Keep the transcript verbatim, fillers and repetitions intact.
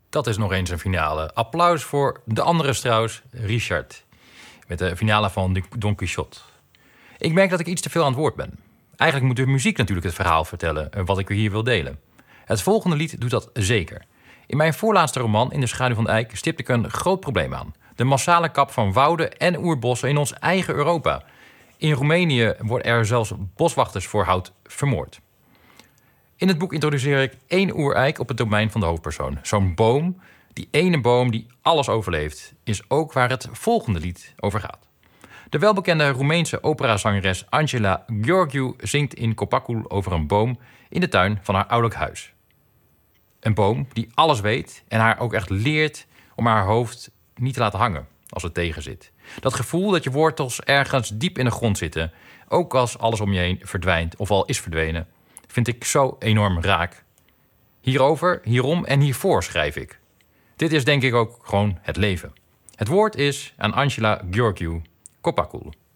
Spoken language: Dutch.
Dat is nog eens een finale. Applaus voor de andere Strauss, Richard. Met de finale van Don Quixote. Ik merk dat ik iets te veel aan het woord ben. Eigenlijk moet de muziek natuurlijk het verhaal vertellen wat ik hier wil delen. Het volgende lied doet dat zeker. In mijn voorlaatste roman, In de schaduw van de eik, stipte ik een groot probleem aan. De massale kap van wouden en oerbossen in ons eigen Europa. In Roemenië worden er zelfs boswachters voor hout vermoord. In het boek introduceer ik één oereik op het domein van de hoofdpersoon. Zo'n boom, die ene boom die alles overleeft, is ook waar het volgende lied over gaat. De welbekende Roemeense operazangeres Angela Gheorghiu zingt in Copacul over een boom in de tuin van haar ouderlijk huis. Een boom die alles weet en haar ook echt leert om haar hoofd niet te laten hangen als het tegenzit. Dat gevoel dat je wortels ergens diep in de grond zitten, ook als alles om je heen verdwijnt of al is verdwenen, vind ik zo enorm raak. Hierover, hierom en hiervoor schrijf ik. Dit is denk ik ook gewoon het leven. Het woord is aan Angela Gheorghiu, Copacul.